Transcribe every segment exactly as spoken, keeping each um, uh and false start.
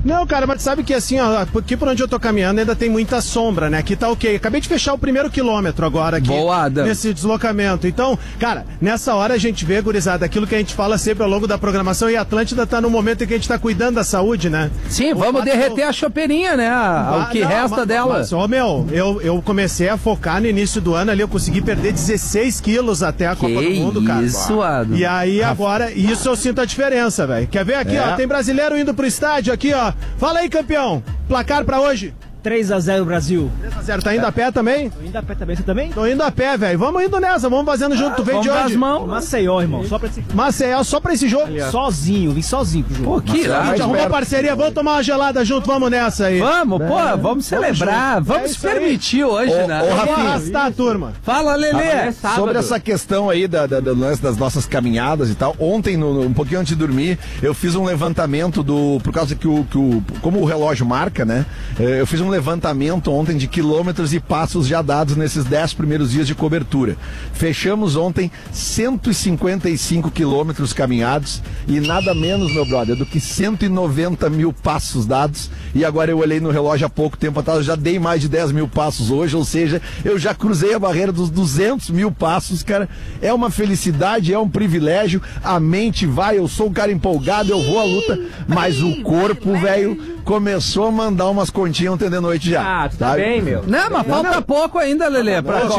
Não, cara, mas sabe que assim, ó, aqui por onde eu tô caminhando ainda tem muita sombra, né? Aqui tá ok. Acabei de fechar o primeiro quilômetro agora aqui. Boa, Adam. Nesse deslocamento. Então, cara, nessa hora a gente vê, gurizada, aquilo que a gente fala sempre ao longo da programação, e a Atlântida tá no momento em que a gente tá cuidando da saúde, né? Sim, o vamos derreter eu... a chopeirinha, né? A, o que não, resta mas, dela. Mas, ó, meu, eu, eu comecei a focar no início do ano ali, eu consegui perder dezesseis quilos até a que Copa do Mundo, cara. Isso, Adam. E aí agora, isso eu sinto a diferença, velho. Quer ver aqui, É. ó, tem brasileiro indo pro estádio aqui, ó. Fala aí, campeão. Placar pra hoje. três a zero Brasil. três a zero. Tá indo a pé também? Tô indo a pé também, você também? Tô indo a pé, velho. Vamos indo nessa, vamos fazendo junto. Ah, Tu vem de vamos dar onde? as mãos. Maceió, irmão. Só pra esse Maceió, só pra esse jogo. Sozinho, vim sozinho pro jogo. Pô, que A irado. gente arrumou perto. parceria, vamos tomar uma gelada junto, vamos nessa aí. Vamos, pô, vamos celebrar, junto. vamos É se isso aí. permitir hoje, Ô, né? ô, Vamos Rafinha. arrastar a turma. Fala, Lelê. Sobre essa questão aí da, da, da- das nossas caminhadas e tal, ontem, no, no- um pouquinho antes de dormir, eu fiz um levantamento do. Por causa que o. Que o como o relógio marca, né? eh, Eu fiz um levantamento ontem de quilômetros e passos já dados nesses dez primeiros dias de cobertura. Fechamos ontem cento e cinquenta e cinco quilômetros caminhados e nada menos, meu brother, do que cento e noventa mil passos dados. E agora eu olhei no relógio há pouco tempo atrás, eu já dei mais de dez mil passos hoje, ou seja, eu já cruzei a barreira dos duzentos mil passos, cara. É uma felicidade, é um privilégio. A mente vai, eu sou um cara empolgado, eu vou à luta, mas o corpo, velho, começou a mandar umas continhas ontem de noite já. Ah, tu tá sabe? bem, meu. Não, mas falta pouco ainda, Lelê. Pra... Sim,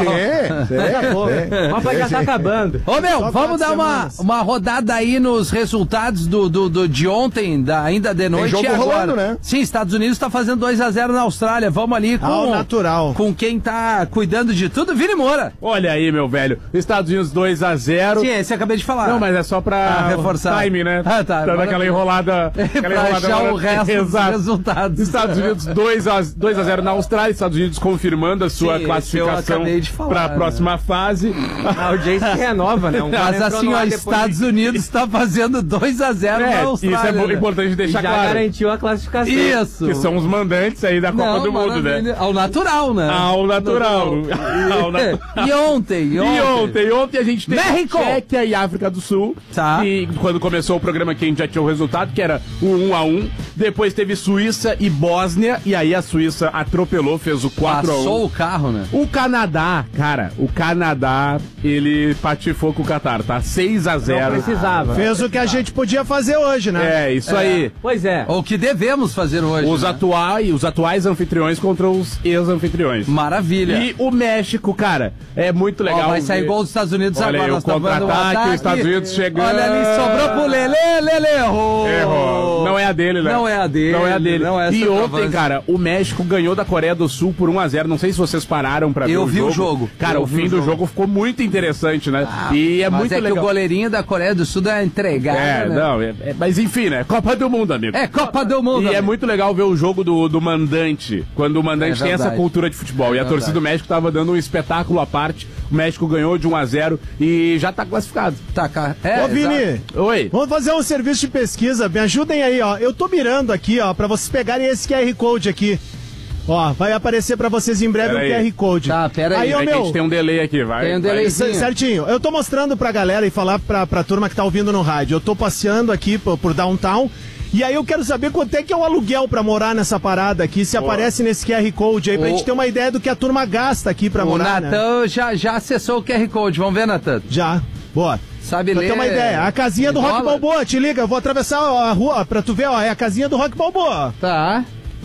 sim, Mas vai já tá acabando. Ô, meu, Só vamos quatro dar uma, semanas. uma rodada aí nos resultados do, do, do- de ontem, da, ainda de noite. jogo e agora. rolando, né? Sim, Estados Unidos tá fazendo dois a zero na Austrália. Vamos ali com, Ao natural. com quem tá cuidando de tudo. Vini Moura. Olha aí, meu velho. Estados Unidos dois a zero. Sim, esse eu acabei de falar. Não, mas é só pra Ah, reforçar. time, né? Ah, tá. Dando aquela enrolada. Aquela pra enrolada achar agora. o resto Exato. dos resultados. Estados Unidos dois a zero na Austrália. Estados Unidos confirmando a sua Sim, classificação esse eu acabei de falar, para a né? próxima fase. A audiência se renova, né? Um cara Mas entrou assim, no ó, ar depois Estados de- Unidos tá fazendo dois a zero É, na isso Austrália. é bo- né? importante e deixar já claro. garantiu a classificação. Isso. Que são os mandantes aí da Copa Não, do Mundo, né? maravilha. Ao natural, né? Ao natural. Ao na- E ontem, e ontem? E ontem, ontem a gente teve México! Tchequia e África do Sul. Tá. E quando começou o programa aqui a gente já tinha o resultado, que era o um a um. Depois teve Suíça e Bósnia. E aí a Suíça atropelou, fez o quatro a um. Passou o carro, né? O Canadá, cara, o Canadá, ele patifou com o Catar, tá? seis a Não zero. precisava. Fez o que a gente podia fazer hoje, né? É, isso aí. Pois é. Ou que devemos fazer hoje. Os né? atuais, os atuais anfitriões contra os ex-anfitriões. Maravilha. E o México, cara, é muito Ó, legal. vai sair ver- gol dos Estados Unidos Olha agora. aí, nós o tá vendo contra-ataque, ataque. os Estados Unidos chegando. Olha ali, sobrou pro Lelê, Lelê errou. Errou. Não é a dele, né? Não é a dele. Não é a dele. Não é e ontem, centroavante. cara, o México ganhou da Coreia do Sul por um a zero. Não sei se vocês pararam pra ver Eu o vi jogo. o jogo. Cara, Eu o vi fim o do jogo. jogo ficou muito interessante, né? Ah, e é mas muito é que legal. o goleirinho da Coreia do Sul dá entregada, É, né? não, é- é- mas enfim, né? Copa do Mundo, amigo. É Copa do Mundo. E é amigo. muito legal ver o jogo do, do mandante, quando o mandante É tem essa verdade. cultura de futebol. É e a torcida do verdade. México tava dando um espetáculo à parte. O México ganhou de um a zero e já tá classificado. Tá, cara. É, Ô, Vini, exato. Oi. vamos fazer um serviço de pesquisa. Me ajudem aí, ó. Eu tô mirando aqui, ó, pra vocês pegarem esse Q R Code aqui. Ó, vai aparecer pra vocês em breve o Pera Q aí. R Code. Tá, pera aí. Aí, ô, É que a meu, gente tem um delay aqui, vai. Tem um vai. delay. C- certinho. Eu tô mostrando pra galera e falar pra, pra turma que tá ouvindo no rádio. Eu tô passeando aqui por, por downtown. E aí eu quero saber quanto é que é o aluguel pra morar nessa parada aqui, se Boa. aparece nesse Q R Code aí, pra O- gente ter uma ideia do que a turma gasta aqui pra O morar, né? Natan já, já acessou o Q R Code. Vamos ver, Natan? Já. Boa. Sabe Pra ler... ter uma ideia, a casinha do em Rock dólar? Balboa, te liga, eu vou atravessar a rua pra tu ver, ó, é a casinha do Rock Balboa. Tá.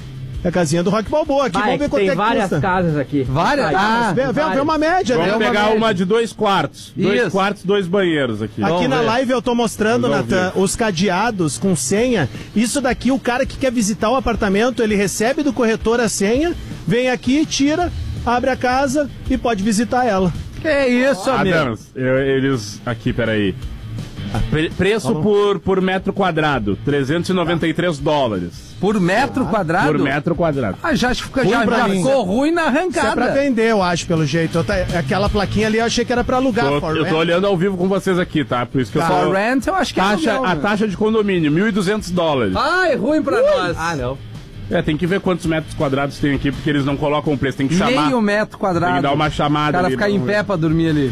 É a casinha do Rock Balboa aqui, Vai, vamos ver quanto tem é que várias custa. casas aqui. Várias? Vai. Ah, Vê, vê, vê uma média, Vamos né? Uma pegar média. uma de dois quartos. Dois Isso. quartos, dois banheiros aqui. Aqui Vamos na ver. live eu tô mostrando, Vamos Natan, os cadeados com senha. Isso daqui, o cara que quer visitar o apartamento, ele recebe do corretor a senha, vem aqui, tira, abre a casa e pode visitar ela. Que isso, amigo? Adams, eu- eles. Aqui, peraí. Pre- preço por, por metro quadrado: trezentos e noventa e três dólares. Por metro quadrado? Por metro quadrado. Ah, já, fica, Ruim já, pra já mim. ficou ruim na Isso é arrancada. pra vender, eu acho, pelo jeito. Eu tá- aquela plaquinha ali eu achei que era pra alugar. Tô- for eu tô rent. olhando ao vivo com vocês aqui, tá? Por isso que eu Tá. sou. For rent, eu acho que Taxa, é aluguel, a né? taxa de condomínio: mil e duzentos dólares. Ai, ruim pra nós. Ah, não. É, tem que ver quantos metros quadrados tem aqui, porque eles não colocam o preço, tem que chamar. Meio metro quadrado. Tem que dar uma chamada O cara ali, ficar não- em pé pra dormir ali.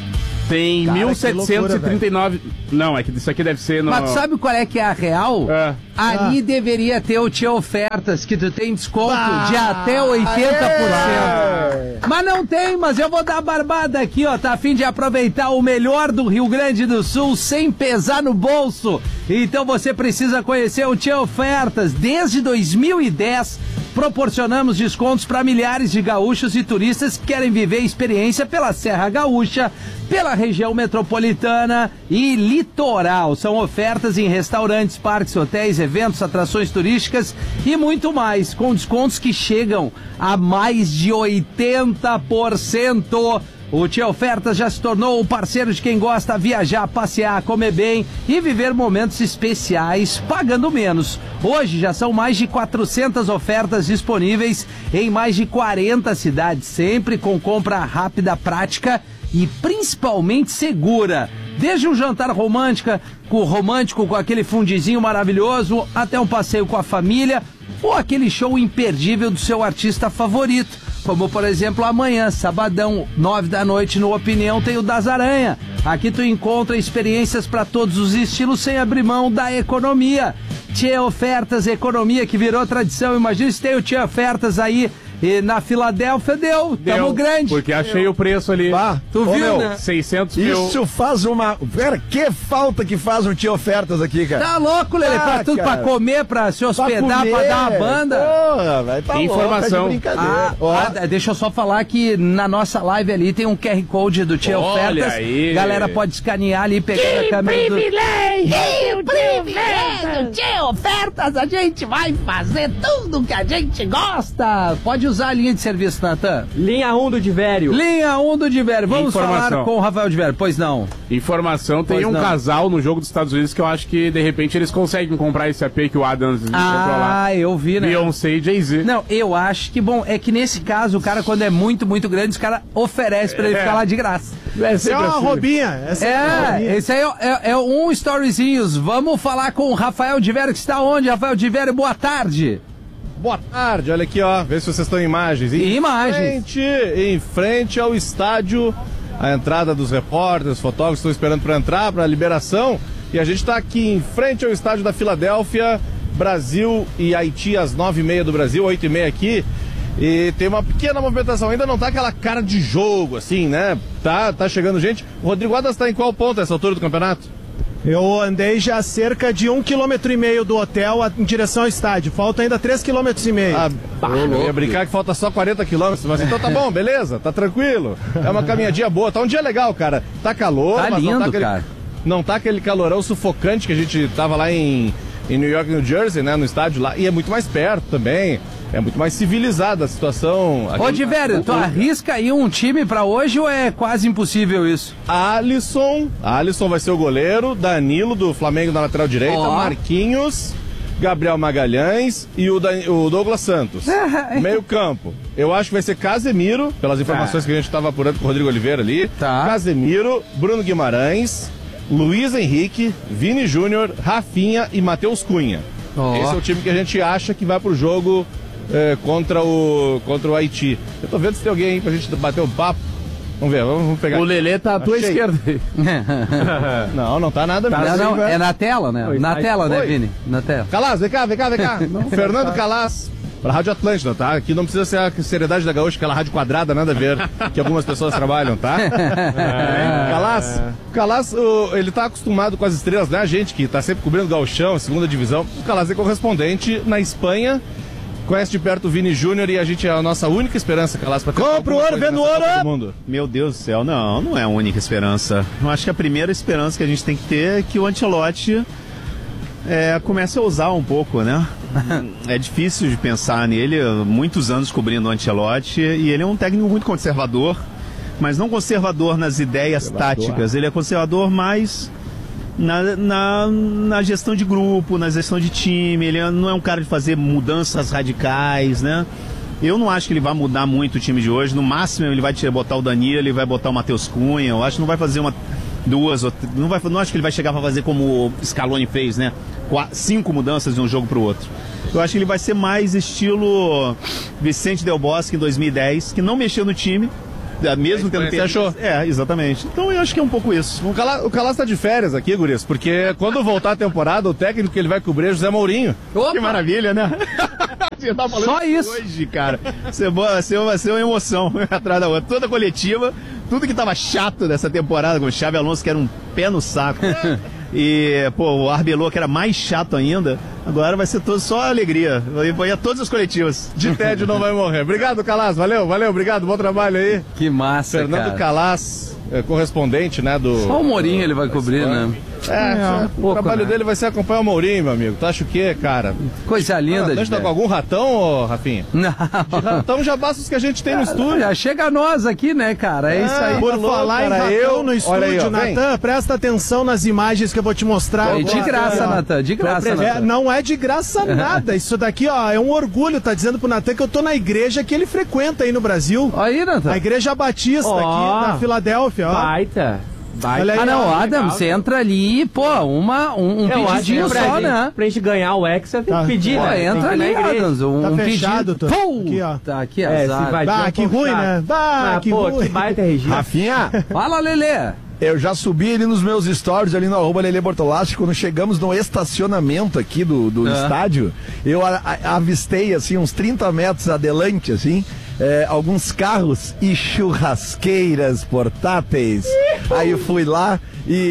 Tem Cara, mil que setecentos e trinta e nove... Não, é que isso aqui deve ser no... Mas tu sabe qual é que é a real? É. Ali deveria ter o Tia Ofertas, que tu tem desconto Bah, de até oitenta por cento. Mas não tem, mas eu vou dar a barbada aqui, ó. Tá a fim de aproveitar o melhor do Rio Grande do Sul sem pesar no bolso. Então você precisa conhecer o Tia Ofertas. Desde dois mil e dez, proporcionamos descontos para milhares de gaúchos e turistas que querem viver a experiência pela Serra Gaúcha, pela região metropolitana e litoral. São ofertas em restaurantes, parques, hotéis, eventos, atrações turísticas e muito mais, com descontos que chegam a mais de oitenta por cento. O Tia Ofertas já se tornou o parceiro de quem gosta de viajar, passear, comer bem e viver momentos especiais pagando menos. Hoje já são mais de quatrocentas ofertas disponíveis em mais de quarenta cidades, sempre com compra rápida, prática e principalmente segura. Desde um jantar romântica, com romântico com aquele fundizinho maravilhoso, até um passeio com a família ou aquele show imperdível do seu artista favorito. Como, por exemplo, amanhã, sabadão, nove da noite, no Opinião, tem o Das Aranha. Aqui tu encontra experiências para todos os estilos sem abrir mão da economia. Tia Ofertas, economia que virou tradição. Imagina se tem o Tia Ofertas aí e na Filadélfia, deu, Deu, tamo grande. Porque achei o preço ali. Bah, Tu ô, viu, meu, né? seiscentos mil. Isso faz uma... Cara, que falta que faz um Tia Ofertas aqui, cara. Tá louco, Lelê? Ah, pra tudo, cara. pra comer, pra se Pra hospedar, comer. pra dar uma banda. Porra, vai, tá Informação. louco, tá de Ah, brincadeira. Ó, ah, deixa eu só falar que na nossa live ali tem um Q R Code do Tia Olha Ofertas. aí. Galera pode escanear ali e pegar a câmera do... Que privilégio! Tia Ofertas, a gente vai fazer tudo que a gente gosta! Pode usar a linha de serviço, Natan. Linha um do Divério. Linha um do Divério. Vamos Informação. falar com o Rafael Divério. Pois não. Informação, tem Pois um não. casal no jogo dos Estados Unidos que eu acho que, de repente, eles conseguem comprar esse A P que o Adams comprou lá. Ah, eu vi, né? Beyoncé e Jay-Z. Não, eu acho que, bom, é que nesse caso, o cara, quando é muito, muito grande, os caras oferecem pra ele É. ficar lá de graça. É Essa é sempre uma assim. roubinha. Essa é, uma É, roubinha. esse aí é, é- é um storyzinhos. Vamos falar com o Rafael Divério, que está onde? Rafael Divério, boa tarde. Boa tarde, olha aqui, ó. Vê se vocês estão em imagens. Em Imagens. Frente, em frente ao estádio, a entrada dos repórteres, fotógrafos estão esperando para entrar, para a liberação. E a gente está aqui em frente ao estádio da Filadélfia, Brasil e Haiti às nove e meia do Brasil, oito e meia aqui. E tem uma pequena movimentação, ainda não tá aquela cara de jogo, assim, né? Tá, tá chegando gente. O Rodrigo Adas tá em qual ponto essa altura do campeonato? Eu andei já cerca de um quilômetro e meio do hotel a- em direção ao estádio. Falta ainda três quilômetros e meio. Ah, eu ia brincar que falta só quarenta quilômetros, mas então tá bom, beleza, tá tranquilo. É uma caminhadinha boa, tá um dia legal, cara. Tá calor, Tá mas não lindo, tá aquele, cara. não tá aquele calorão sufocante que a gente tava lá em, em New York, New Jersey, né, no estádio lá. E é muito mais perto também, é muito mais civilizada a situação. Ô, Divério, tu arrisca aí um time pra hoje ou é quase impossível isso? Alisson, Alisson vai ser o goleiro, Danilo do Flamengo na lateral direita, Ó. Marquinhos, Gabriel Magalhães e o, Dan- o Douglas Santos. Meio campo. Eu acho que vai ser Casemiro, pelas informações que a gente estava apurando com o Rodrigo Oliveira ali. Tá. Casemiro, Bruno Guimarães, Luiz Henrique, Vini Júnior, Rafinha e Matheus Cunha. Ó. Esse é o time que a gente acha que vai pro jogo eh, contra, o, contra o Haiti. Eu tô vendo se tem alguém aí pra gente bater um papo. Vamos ver, vamos, vamos pegar. O Lelê tá à tua Achei. esquerda aí. Não, não tá nada Não, mesmo. não, é na tela, né? Na Ai, tela, né, oi. Vini? Na tela. Calaz, vem cá, vem cá, vem cá. Fernando Calaz, pra Rádio Atlântida, tá? Aqui não precisa ser a seriedade da Gaúcha, aquela rádio quadrada, nada a ver, que algumas pessoas trabalham, tá? É. Calaz, Calaz, o- ele tá acostumado com as estrelas, né? A gente que tá sempre cobrindo o Gauchão, segunda divisão. O Calaz é correspondente na Espanha, conhece de perto o Vini Júnior e a gente é a nossa única esperança, Calaz, pra ter Compra o alguma ouro, coisa vendo nessa ouro! Copa do Mundo. Meu Deus do céu, não, não é a única esperança. Eu acho que a primeira esperança que a gente tem que ter é que o Ancelotti é, comece a usar um pouco, né? É difícil de pensar nele, muitos anos cobrindo o Ancelotti, e ele é um técnico muito conservador, mas não conservador nas ideias táticas, ele é conservador mais na, na, na gestão de grupo, na gestão de time, ele não é um cara de fazer mudanças radicais, né? Eu não acho que ele vai mudar muito o time de hoje. No máximo ele vai tirar, botar o Danilo, ele vai botar o Matheus Cunha. Eu acho que não vai fazer uma, duas, ou, não, vai, não acho que ele vai chegar para fazer como o Scaloni fez, né? Quatro, cinco mudanças de um jogo para o outro. Eu acho que ele vai ser mais estilo Vicente Del Bosque em dois mil e dez, que não mexeu no time, Mesmo tendo Você achou? É, exatamente. Então eu acho que é um pouco isso. O Calas, o Calas tá de férias aqui, guris, porque quando voltar a temporada, o técnico que ele vai cobrir é José Mourinho. Opa! Que maravilha, né? Você tá falando Só isso. hoje, cara. Vai ser, vai ser, vai ser uma emoção atrás da outra. Toda coletiva, tudo que tava chato dessa temporada, com o Xabi Alonso, que era um pé no saco. E, pô, o Arbeloa, que era mais chato ainda, agora vai ser todo só alegria. Vai ir a todas as coletivas. De tédio não vai morrer. Obrigado, Calas. Valeu, valeu, obrigado. Bom trabalho aí. Que massa, Fernando cara. Calas, é, correspondente, né, do... Só o Mourinho ele vai cobrir, né? É, o pouco, trabalho né? dele vai ser acompanhar o Mourinho, meu amigo. Tu acha o quê, cara? Coisa linda. Ah, a de gente tá ver. com algum ratão, ô, Rafinha? Não. Ratão já basta os que a gente tem no estúdio. Já chega nós aqui, né, cara? É isso aí. Por tá louco, falar em cara. ratão Eu- no olha aí, estúdio, ó, vem. Natan, presta atenção nas imagens que eu vou te mostrar. É de agora. graça, Ó, Natan, de graça, É, Natan. não é de graça nada. Isso daqui, ó, é um orgulho. Tá dizendo pro Natan que eu tô na igreja que ele frequenta aí no Brasil. Aí, Natan. A igreja Batista Ó. aqui na Filadélfia, ó. Baita. Baita. Olha aí, Ah, não, ó, Adam, legal, você entra ali, pô, uma, um, um Eu acho que pedidinho pra só, gente, né? pra gente ganhar o Hexa, tem Tá. que pedir, Pô, né? Tem entra que ir na ali, igreja. Adams, um, Tá um fechado, pedido. tô. Pum! Aqui, ó. Tá aqui, É, se azar. vai Bah, um que pouco ruim, chato. né? Bah, Ah, que pô, ruim. que baita registro. Rafinha, Fala, Lelê. eu já subi ali nos meus stories, ali no arroba Lelê Bortolassi, quando chegamos no estacionamento aqui do, do Ah. estádio, eu a- a- avistei, assim, uns trinta metros adelante, assim, é, alguns carros e churrasqueiras portáteis. Aí eu fui lá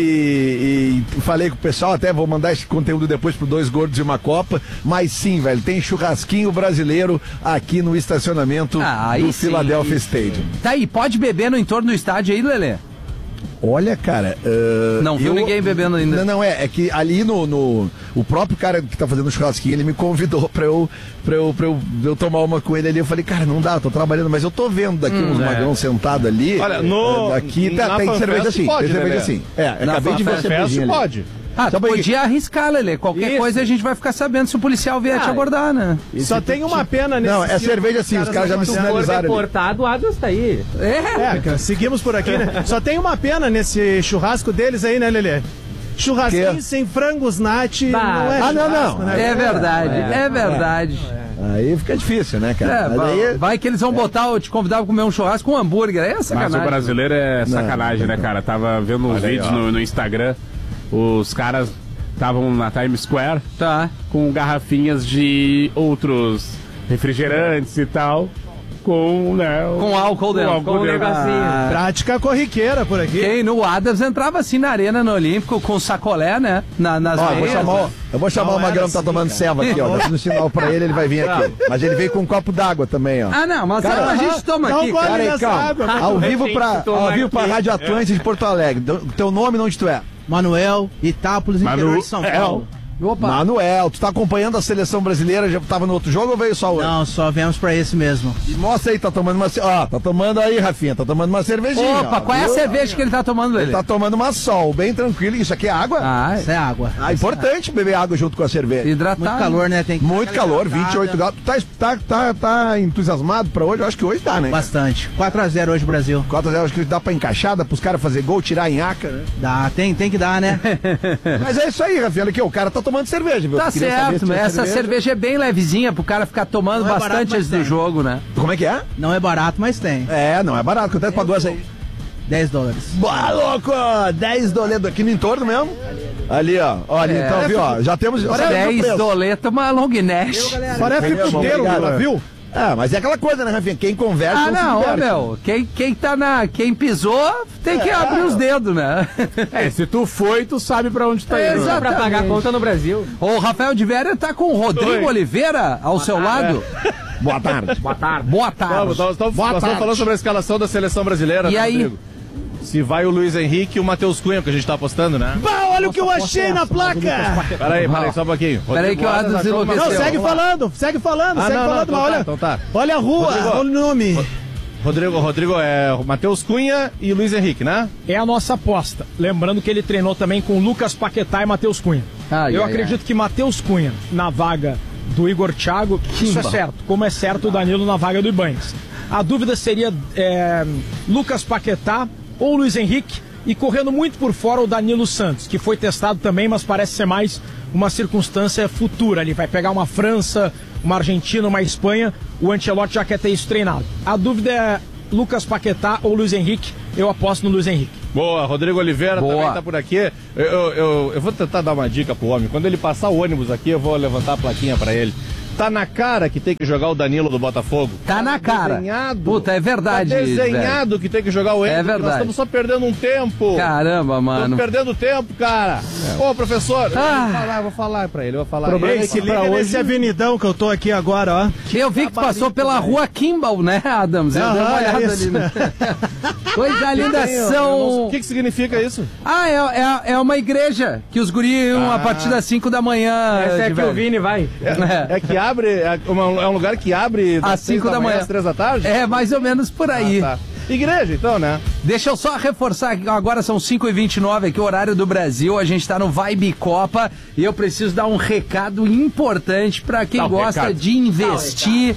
e, e falei com o pessoal, até vou mandar esse conteúdo depois pro Dois Gordos e uma Copa, mas sim, velho, tem churrasquinho brasileiro aqui no estacionamento Ah, aí do sim. Philadelphia Stadium. Tá aí, pode beber no entorno do estádio aí, Lelê? Olha, cara. ah, Não viu eu- ninguém bebendo ainda. Não, não, é. É que ali no, no. O próprio cara que tá fazendo o churrasquinho, ele me convidou pra eu, pra eu, pra eu, eu tomar uma com ele ali. Eu falei, cara, não dá, eu tô trabalhando, mas eu tô vendo daqui uns magrão sentado ali. Olha, no- eh, Aqui tá, na tem FanFest cerveja assim. pode, Tem cerveja né, assim. É, eu Na acabei de ver a FanFest cervejinha ali. pode. Ah, Só tu pra- podia arriscar, Lelê. Qualquer Isso. coisa a gente vai ficar sabendo se o policial vier Ah, te abordar, né? Só tem uma pena nesse Não, é circo, cerveja assim, os caras já me não Se for sinalizaram ali. deportado, o Adams tá aí. É, cara, seguimos por aqui, né? Só tem uma pena nesse churrasco deles aí, né, Lelê? Churrasquinho Que? sem frangos nat Bah. não é Ah, não, churrasco, não. né? É verdade, é verdade. Aí fica difícil, né, cara? É, Mas vai, aí- vai que eles vão botar, eu te convidar pra comer um churrasco com um hambúrguer. É Mas sacanagem. o brasileiro é sacanagem, né, cara? Tava vendo uns Olha aí, vídeos ó. no, no Instagram, os caras estavam na Times Square Tá. com garrafinhas de outros refrigerantes e tal, com, né, o- Com álcool dentro. álcool Com um dentro. negocinho. Ah, Prática corriqueira por aqui. quem no Adams entrava assim na arena no Olímpico com sacolé, né? Na, nas Ó, eu vou meias. chamar, o- eu vou chamar Não o Magrão era que tá assim, tomando cara. ceva aqui, ó. Dando um sinal pra ele, ele vai vir aqui. Mas ele veio com um copo d'água também, ó. Ah, não, mas Cara, a gente toma dá um aqui, gole cara. Cara, aí, nessa calma. água. Ao vivo Tem pra, que tomar ao vivo pra aqui. Rádio Atlântica de Porto Alegre. Teu- Teu nome, onde tu é? Manuel, Itápolis, interior de São Paulo. Opa. Manuel, tu tá acompanhando a seleção brasileira? Já tava no outro jogo ou veio só hoje? Não, só viemos pra esse mesmo. Mostra aí, tá tomando uma. ce- Ó, tá tomando aí, Rafinha, tá tomando uma cervejinha. Opa, ó, qual é a viu? cerveja que ele tá tomando, Ele Lelê? tá tomando uma sol, bem tranquilo. Isso aqui é água? Ah, Isso é água. Ah, importante beber água junto com a cerveja. hidratado. Muito calor, né? Tem que Muito ficar calor, hidratada. vinte e oito graus. Tu tá, tá, tá, tá entusiasmado pra hoje? Eu acho que hoje dá, né? Bastante. quatro a zero hoje, Brasil. quatro a zero, acho que dá pra encaixada, pros caras fazer gol, tirar a nhaca, né? Dá, tem, tem que dar, né? Mas é isso aí, Rafinha. Olha aqui, o cara tá tomando cerveja, viu? Tá Queria saber se certo, tinha essa cerveja é bem levezinha pro cara ficar tomando Não é bastante barato, mas antes do tem. jogo, né? Como é que é? Não é barato, mas tem. É, não é barato. Quanto é que pagou essa aí? dez dólares. Boa, louco! dez doletos aqui no entorno mesmo? Ali, ó. Olha, É. então, viu, ó. Já temos. já sabemos o dez preço. doletas, uma long neck. Parece Entendeu, puteiro, obrigado. viu? Ah, mas é aquela coisa, né, Rafinha? Quem conversa Ah, se não, ó, diverte. meu, quem, quem tá na. Quem pisou tem que abrir os dedos, né? É, se tu foi, tu sabe pra onde tá indo. Exato. Pra pagar a conta no Brasil. O Rafael de Véria tá com o Rodrigo Oi. Oliveira ao seu lado. Boa tarde. Boa tarde. Boa tarde. Vamos, nós estamos Boa nós estamos tarde. falando sobre a escalação da seleção brasileira. E né, aí? Rodrigo? Se vai o Luiz Henrique e o Matheus Cunha, que a gente tá apostando, né? Bah, olha o que eu achei na placa! Peraí, peraí, só um pouquinho. Peraí que o Rodrigo Adams Adams achou uma- enlouqueceu. Não, segue falando, segue falando, Ah, segue não, não, falando, então mas tá, olha, então tá. olha a rua, Rodrigo, olha o nome. Rodrigo, Rodrigo é o Matheus Cunha e Luiz Henrique, né? É a nossa aposta. Lembrando que ele treinou também com Lucas Paquetá e Matheus Cunha. Ai, Eu ai, acredito que Matheus Cunha na vaga do Igor Thiago, isso é certo. Como é certo o Danilo na vaga do Ibanez. A dúvida seria é, Lucas Paquetá ou Luiz Henrique, e correndo muito por fora o Danilo Santos, que foi testado também, mas parece ser mais uma circunstância futura. Ele vai pegar uma França, uma Argentina, uma Espanha. O Ancelotti já quer ter isso treinado. A dúvida é Lucas Paquetá ou Luiz Henrique. Eu aposto no Luiz Henrique. Boa, Rodrigo Oliveira Boa. também tá por aqui. Eu, eu, eu, eu vou tentar dar uma dica pro homem. Quando ele passar o ônibus aqui, eu vou levantar a plaquinha pra ele. Tá na cara que tem que jogar o Danilo do Botafogo. Tá na cara. Desenhado. Puta, é verdade. Tá desenhado velho. que tem que jogar o Henrique. É verdade. Nós estamos só perdendo um tempo. Caramba, mano. Estamos perdendo tempo, cara. Ô, professor, Ah. eu vou falar, vou falar pra ele, eu vou falar. O problema Ei, é que liga nesse avenidão que eu tô aqui agora, ó. Eu vi que tu passou pela rua Kimball, né, Adams? Eu dei uma Aham, é olhada isso. ali, né? Coisa linda, O são... que, que significa isso? Ah, é, é, é uma igreja que os guri iam a partir das cinco da manhã. Essa é de que o velho. Vini vai. É, é que abre, é, uma- é um lugar que abre Às seis cinco da manhã. às três da tarde? É, mais ou menos por aí. Ah, tá. Igreja, então, né? Deixa eu só reforçar que agora são cinco e vinte e nove aqui, o horário do Brasil. A gente tá no Vibe Copa e eu preciso dar um recado importante pra quem Dá um gosta recado. de investir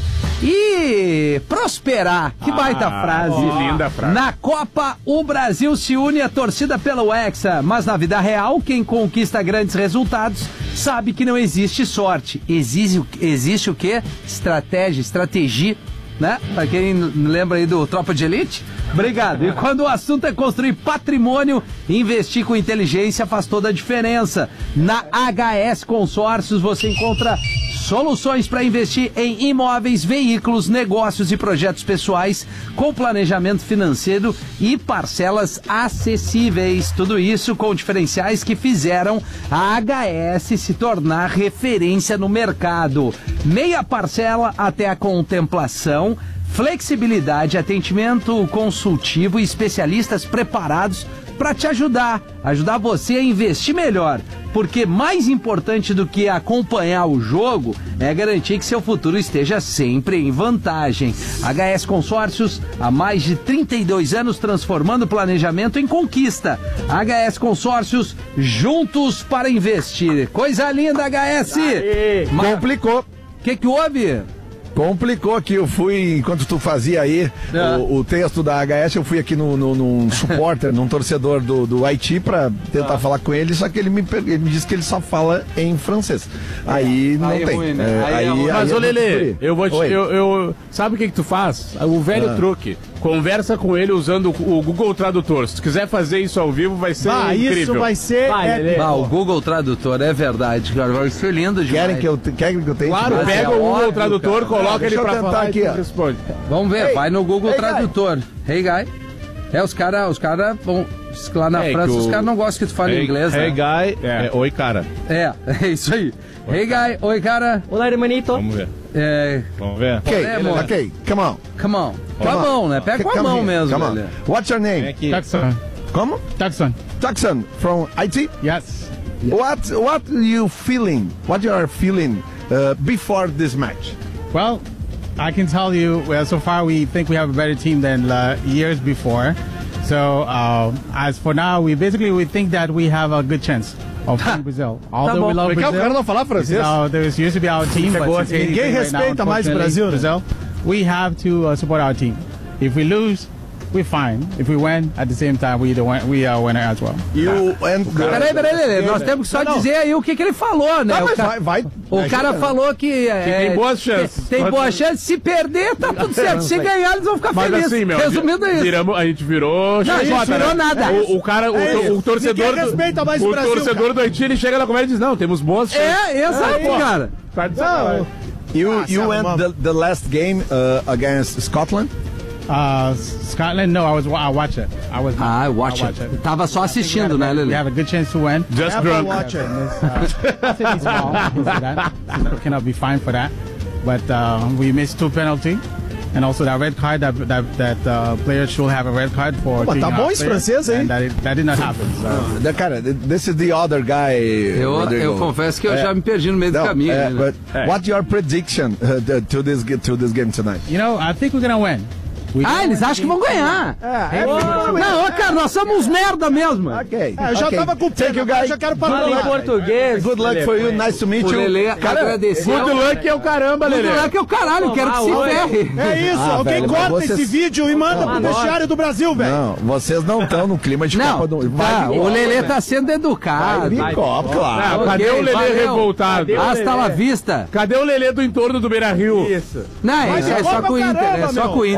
e prosperar. Que baita frase. que linda frase. Na Copa, o Brasil se une à torcida pelo Hexa, mas na vida real, quem conquista grandes resultados sabe que não existe sorte. Existe, o- existe o quê? Estratégia, estratégia, né? Pra quem lembra aí do Tropa de Elite. Obrigado. E quando o assunto é construir patrimônio, investir com inteligência faz toda a diferença. Na H S Consórcios você encontra soluções para investir em imóveis, veículos, negócios e projetos pessoais com planejamento financeiro e parcelas acessíveis. Tudo isso com diferenciais que fizeram a H S se tornar referência no mercado. Meia parcela até a contemplação, flexibilidade, atendimento consultivo e especialistas preparados para te ajudar, ajudar você a investir melhor. Porque mais importante do que acompanhar o jogo é garantir que seu futuro esteja sempre em vantagem. H S Consórcios, há mais de trinta e dois anos transformando planejamento em conquista. H S Consórcios, juntos para investir. Coisa linda, H S! Mas Complicou. o que que houve? Complicou aqui, eu fui, enquanto tu fazia aí É. o, o texto da H S, eu fui aqui no, no, num supporter, num torcedor do, do Haiti pra tentar falar com ele, só que ele me, per- ele me disse que ele só fala em francês. Aí não Aí é tem. ruim, né? É, Aí é aí- ruim. aí Mas, é ô muito Lelê, guri. eu vou te. Oi. Eu, eu- sabe o que, que tu faz? O velho Ah. truque. Conversa com ele usando o o Google Tradutor. Se tu quiser fazer isso ao vivo, vai ser Ah, incrível. isso vai ser Vai, épico. Lelê. Ah, o Google Tradutor, é verdade, cara. Vai ser lindo demais. Querem que eu, te- querem que eu tente? Claro, Mas pega é o Google óbvio, Tradutor, cara. coloca Deixa ele eu pra tentar falar aqui, e tu ó. responde. Vamos ver, Hey, vai no Google hey, Tradutor. Hey, guy. É, os caras, os cara, bom, lá na É, França, que os o- caras não gostam que tu fale Hey, inglês, hey né? guy, É. é, oi cara. É, é isso aí. Hey, guy. Oi, cara. Olá, hermanito. Vamos ver, É, vamos ver. Ok, É, amor. ok, come on. come on. Com a Come on. mão, né? Pega com a Come mão here, mesmo, come on. Lelê. What's your Vem name? aqui. Jackson. Como? Jackson. Jackson, from Haiti? Yes. What, what you feeling? What you are feeling uh, before this match? Well, I can tell you, well, so far we think we have a better team than uh, years before. So, uh, as for now, we basically we think that we have a good chance of beating Brazil. Although we bom. love Vem cá, o Brazil, cara não falar this is francês. our, this used to be our team, but since Ninguém anything right now, respeita mais o unfortunately, Brasil, né? we have to uh, support our team. If we lose, we're fine. If we win, at the same time, we the win, we are winner as well. You and the, Peraí, peraí, Lelê. Nós temos que só Não, não. dizer aí o que, que ele falou, né? Tá, o mas ca- vai, vai. o vai cara jogando. falou que. é, tem boas chances. Tem, Pode- boas chances. Se perder, tá tudo certo. Se ganhar, eles vão ficar Mas felizes. assim, meu. Resumindo é isso. Viramos, a gente virou. Não, a gente chacota, virou né? nada. O, o cara, o, É o, isso. torcedor. Ninguém respeita mais o o Brasil, torcedor cara. do Haiti, ele chega na comédia e diz: Não, temos boas chances. É, exato, Pô, cara. Tá de sacanagem. You Ah, you sabe, went mano. the, the last game uh, against Scotland. Uh, Scotland, no, I was I watch it. I was not. Ah, I watch watch it. Tava só assistindo, né, We Lelê? have a good chance to win. Just Apple drunk. Watch it. Uh, City small, you can see that. So we cannot be fined for that. But uh, we missed two penalty, and also that red card that that that uh, players should have a red card for. Pô, tá kicking bom out esse players, francês, hein? and That, it- that did not happen. So. The, cara, this is the other guy. Eu, Rodrigo. eu confesso que eu É. já me perdi no meio do No, caminho. uh, né? but what's your prediction uh, the- to this ge- to this game tonight? You know, I think we're gonna win. We Ah, eles acham que vão ganhar. É, é, Não, ô, cara, nós somos uns merda mesmo. Ok. É, eu já ok. tava com Thank you, pena, guys. já quero Fala parar em lá. português. Good luck for you. Nice to meet O you. Lelê agradeceu. Good luck é o caramba, Good Lelê. luck é o caralho, quero que se Oi. ferre. É isso, Ah, alguém velho, corta mas vocês- esse vídeo e manda pro vestiário do Brasil, velho. Não, vocês não estão no clima de Não, Copa do Mundo. tá, vir o Copa, Lelê né? tá sendo educado. Vai vir Copa, Ah, claro. cadê Ok, o Lelê valeu. revoltado? Hasta la vista. Cadê o Lelê do entorno do Beira Rio? Isso. Não, Mas é, é é só Copa com o Inter, caramba, é só meu. com o Inter. É que Copa ele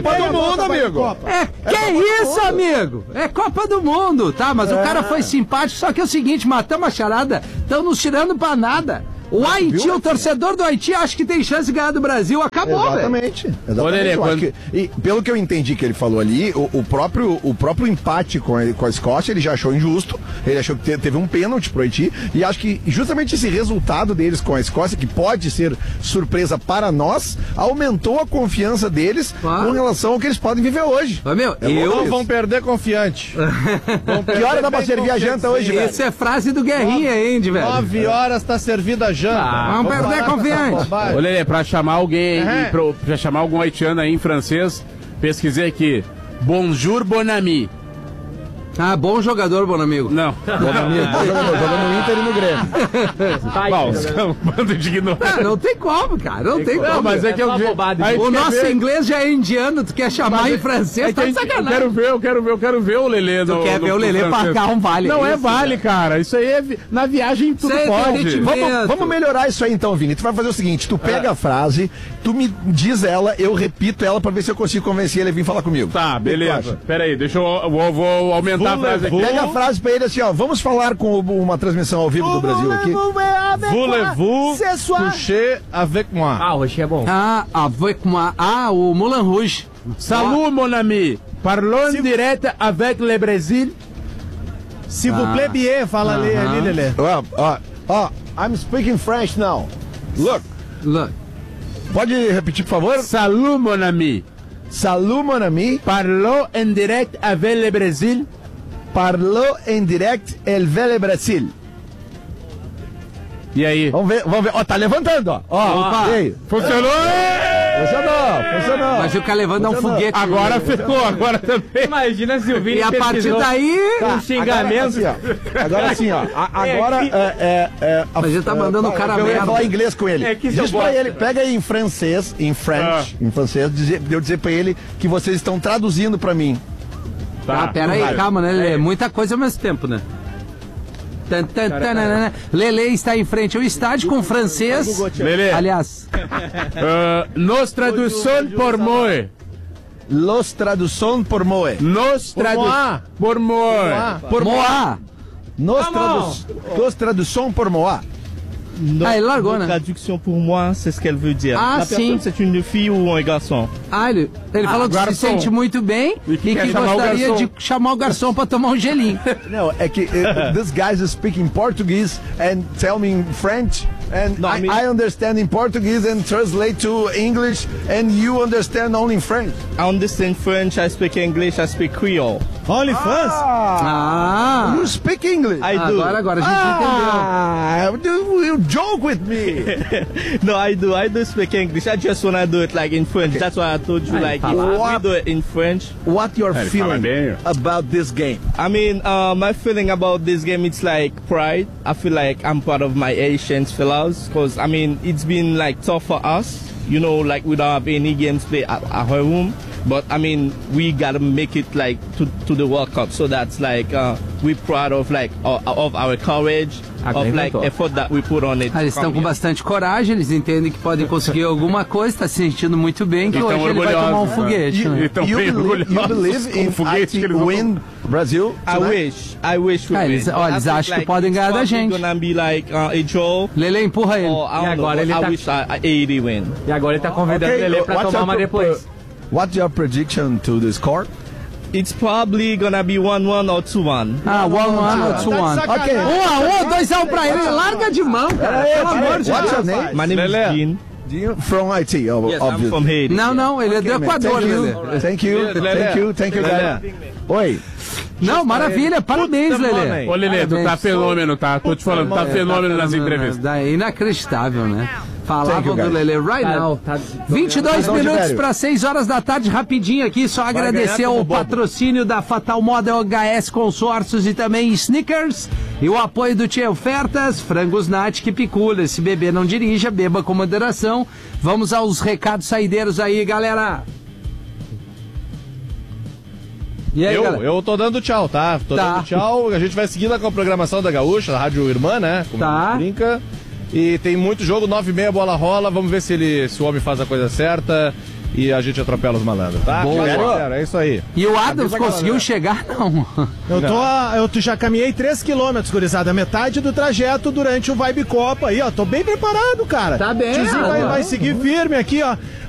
Copa do Mundo, amigo. É, que isso, amigo? É Copa do Mundo, tá? Mas o cara foi simpático, só que é o seguinte, matamos a charada, estão nos tirando pra nada. O Haiti, o torcedor do Haiti, acha que tem chance de ganhar do Brasil. Acabou, velho. Exatamente. Exatamente. Olha, Eu quando... acho que, e pelo que eu entendi que ele falou ali, o, o, próprio, o próprio empate com a, com a Escócia, ele já achou injusto. Ele achou que te, teve um pênalti pro Haiti. E acho que justamente esse resultado deles com a Escócia, que pode ser surpresa para nós, aumentou a confiança deles Claro. com relação ao que eles podem viver hoje. Mas, meu, É eu... louco Não vão perder confiante. Vão perder Que hora dá pra bem servir a confiante. janta hoje, velho? Isso é frase do Guerrinha, hein, de velho? Nove horas tá servida a janta. Ah, vamos perder parar com essa confiante. bobagem. Ô, Lelê, pra chamar alguém, Uhum. aí, pro- pra chamar algum haitiano aí em francês, pesquisei aqui. Bonjour, bon ami. Ah, bom jogador, bom amigo. Não. Jogando, jogando no Inter e no Grêmio. Bom, os caras mandam de ignorante. Ah, não tem como, cara, não tem como. Não, mas é que eu... É só bobagem. Aí O tu quer nosso ver- inglês já é indiano, tu quer chamar Mas em é- francês, é que tá a de gente- eu sacanagem. quero ver, eu quero ver, eu quero ver o Lelê no, quer no- ver o no Lelê francês. pagar um vale, Não é é isso, vale, cara. Isso aí é... vi- Na viagem tudo Isso aí é pode. derretimento. Vamos, vamos melhorar isso aí então, Vini. Tu vai fazer o seguinte: tu pega a frase, tu me diz ela, eu repito ela pra ver se eu consigo convencer ele a vir falar comigo. Tá, O que tu beleza. acha? Pega aí, deixa eu... eu vou, vou aumentar a frase aqui. Pega a frase pra ele assim, ó. Vamos falar com uma transmissão ao vivo do Brasil aqui. Voulez-vous coucher avec moi? Ah, o Rocher é bom. Ah, avec moi. Ah, o Moulin Rouge. Salut, mon ami. Parlons direct avec le Brésil. Se vous plaît bien, fala ali, ali, Lelê. Ó, ó, ó. I'm speaking French now. Look. Look. Pode repetir, por favor? Salut, mon ami. Salut, mon ami. Parlons en direct avec le Brésil. Parlou em direct el Vele Brasil. E aí? Vamos ver, vamos ver. Ó, tá levantando, ó. Ó, Opa. e aí? Funcionou? Funcionou, funcionou. Mas o cara levando é um Funcionou. foguete. Agora ficou, agora também. Imagina se o Vini E a partir pesquisou daí... um xingamento. Agora assim, ó. Agora assim, ó. A- Agora é, é, é, a- Mas ele tá mandando o cara Eu ia merda. falar inglês com ele. É que isso Diz eu pra gosto. ele, pega aí em francês, em French, em francês, dizer, eu dizer pra ele que vocês estão traduzindo pra mim. Ah, pera aí, vai. calma, né, Lelê? Muita coisa ao mesmo tempo, né? Tan, tan, tan, nanana. Lelê está em frente ao estádio com francês. Lelê. Aliás, Uh, nos tradução por moi. Los tradução por moe. Nos tradução por moi. Por Moá. Nos, tradu Los tradução por moa. Ah, ele largou, né? Traduction pour moi, c'est ce qu'elle veut dire. Ah, La sim. personne, c'est une fille ou un garçon. Ah, ele, ele falou que garçom. se sente muito bem E e que que, quer chamar o gostaria garçom. de chamar o garçom pra tomar um gelinho. Não, é que uh, this guy is speaking Portuguese and tell me in French and No, I I, mean- I understand in Portuguese and translate to English and you understand only in French. I understand French, I speak English, I speak Creole. OnlyFans? Ah, You speak English. I do. agora, agora a gente Ah, you, you joke with me. No, I do. I do speak English. I just wanna do it like in French. That's why I told you, like, if we do it in French. What you're Ele fala feeling bem. about this game? I mean, uh, my feeling about this game, it's like pride. I feel like I'm part of my Asian fellows, because I mean, it's been like tough for us. You know, like we don't have any games play at, at our home. But I mean, we gotta make it like to, to the World Cup. So that's like uh, we're proud of like of, of our courage, of like effort that we put on it. Ah, eles estão com bastante coragem, eles entendem que podem conseguir alguma coisa, tá se sentindo muito bem, que E tão hoje ele vai tomar um orgulhosos, foguete. né? Né? E tão You bem believe, you orgulhosos believe com in o foguete que I T eles vão- win Brasil? I tonight? wish, I wish we Ah, win. eles- ó, I eles think, acham que like, podem it's ganhar da probably gente. gonna be like uh, a draw. Lelê, empurra ele. Or, I don't E know, agora but ele I tá- wish I, I eighty win. E agora ele tá convidando Okay, o Lelê pra what's tomar your uma pro- depois. What's your prediction to the score? It's probably gonna be one one or two one. Ah, one, one, two, one. Ok. Um a um, dois a um pra ele, larga de mão, cara. Pelo amor de What's your Deus. name? My name Lelê. is Jean. From I T, ob- Yes, I'm obviously. from Haiti. Não, não, ele é do Okay, man. Equador, Thank you. Lelê. Thank you, thank you, thank you, guys. Oi. Não, maravilha, parabéns, Lelê. Ô, Lelê, tu tá Parabéns. fenômeno, tá? Tô te falando, tá fenômeno nas entrevistas. É inacreditável, né? Thank Falavam you, do guys. Lelê right Tá- now. tá- vinte e dois Mas onde, minutos velho? para seis horas da tarde, rapidinho aqui, só agradecer ganhar ao como bobo. patrocínio da Fatal Model H S Consórcios e também Snickers e o apoio do Tia Ofertas, Frangos Nat, que picula. Se beber não dirija, beba com moderação. Vamos aos recados saideiros aí, galera. E aí, Eu, galera? eu tô dando tchau, tá? Tô Tá. dando tchau. A gente vai seguindo com a programação da Gaúcha, da Rádio Irmã, né? Como Tá. a gente brinca. E tem muito jogo, nove e meia, bola rola. Vamos ver se ele, se o homem faz a coisa certa. e a gente atropela os malandros, tá? Boa. Galera, é isso aí. E o Adams Avisa a conseguiu galera. chegar, não. Eu, tô a- eu já caminhei três quilômetros, gurizada. Metade do trajeto durante o Vibe Copa aí, ó. Tô bem preparado, cara. Tá bem, Tiozinho ah, vai, tá. vai seguir firme aqui, ó.